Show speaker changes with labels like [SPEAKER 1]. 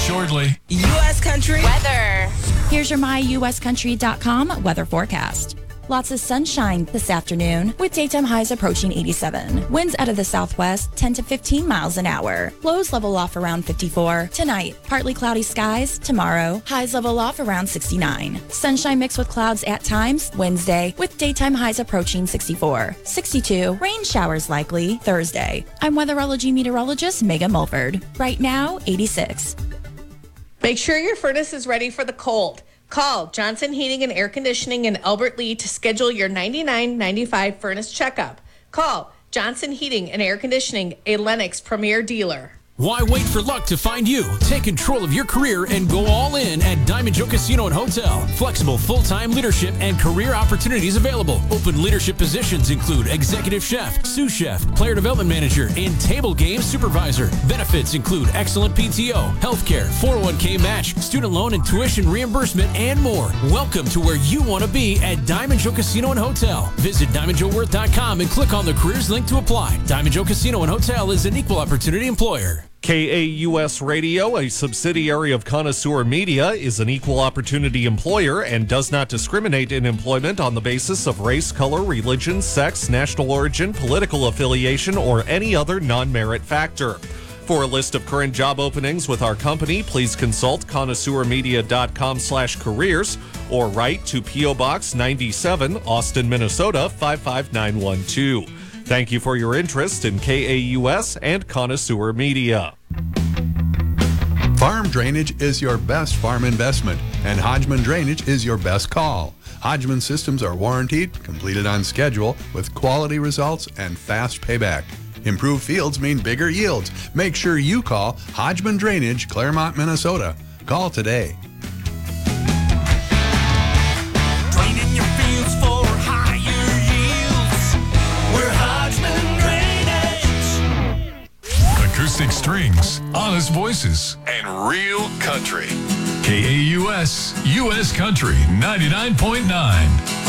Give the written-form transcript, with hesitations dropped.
[SPEAKER 1] shortly.
[SPEAKER 2] U.S. Country
[SPEAKER 3] Weather.
[SPEAKER 4] Here's your myuscountry.com weather forecast. Lots of sunshine this afternoon with daytime highs approaching 87. Winds out of the southwest 10 to 15 miles an hour. Lows level off around 54. Tonight, partly cloudy skies. Tomorrow, highs level off around 69. Sunshine mixed with clouds at times. Wednesday, with daytime highs approaching 64. 62. Rain showers likely Thursday. I'm weatherology meteorologist Megan Mulford. Right now, 86.
[SPEAKER 3] Make sure your furnace is ready for the cold. Call Johnson Heating and Air Conditioning in Albert Lee to schedule your $99.95 furnace checkup. Call Johnson Heating and Air Conditioning, a Lennox Premier dealer.
[SPEAKER 5] Why wait for luck to find you? Take control of your career and go all in at Diamond Joe Casino and Hotel. Flexible full-time leadership and career opportunities available. Open leadership positions include executive chef, sous chef, player development manager, and table game supervisor. Benefits include excellent PTO, healthcare, 401k match, student loan and tuition reimbursement, and more. Welcome to where you want to be at Diamond Joe Casino and Hotel. Visit DiamondJoeWorth.com and click on the careers link to apply. Diamond Joe Casino and Hotel is an equal opportunity employer.
[SPEAKER 6] KAUS Radio, a subsidiary of Connoisseur Media, is an equal opportunity employer and does not discriminate in employment on the basis of race, color, religion, sex, national origin, political affiliation, or any other non-merit factor. For a list of current job openings with our company, please consult connoisseurmedia.com/careers or write to P.O. Box 97, Austin, Minnesota 55912. Thank you for your interest in KAUS and Connoisseur Media.
[SPEAKER 7] Farm drainage is your best farm investment, and Hodgman Drainage is your best call. Hodgman systems are warranted, completed on schedule, with quality results and fast payback. Improved fields mean bigger yields. Make sure you call Hodgman Drainage, Claremont, Minnesota. Call today.
[SPEAKER 8] Draining your fields for higher yields. We're Hodgman Drainage.
[SPEAKER 1] Acoustic strings, honest voices, and real country. KAUS, U.S. Country 99.9.